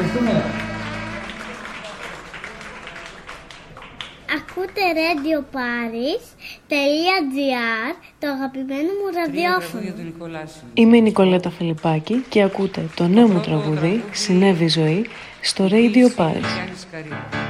Ακούτε radioparis.gr, το αγαπημένο μου ραδιόφωνο. Είμαι η Νικολέτα Φιλιππάκη και ακούτε το νέο μου τραγούδι «Συνέβη ζωή» στο Radio Paris.